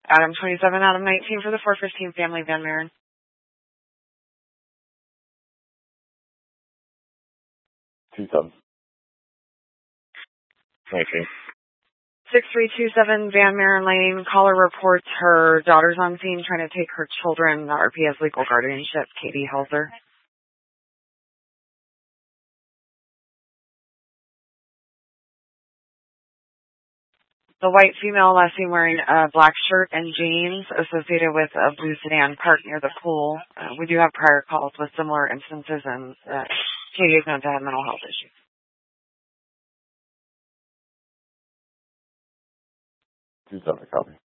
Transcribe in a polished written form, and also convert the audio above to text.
Adam 27, Adam 19 for the 415 family, Van Maren. 27. 19. 6327 Van Maren Lane. Caller reports her daughter's on scene trying to take her children. The RPS legal guardianship. Katie Helzer. The white female last seen wearing a black shirt and jeans associated with a blue sedan parked near the pool. We do have prior calls with similar instances, and Katie is known to have mental health issues. 27, copy.